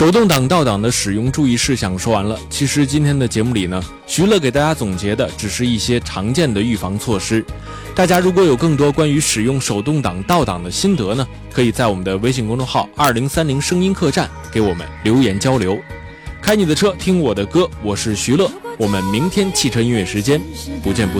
手动挡倒档的使用注意事项说完了，其实今天的节目里呢，徐乐给大家总结的只是一些常见的预防措施。大家如果有更多关于使用手动挡倒档的心得呢，可以在我们的微信公众号2030声音客栈给我们留言交流。开你的车，听我的歌，我是徐乐，我们明天汽车音乐时间不见不散。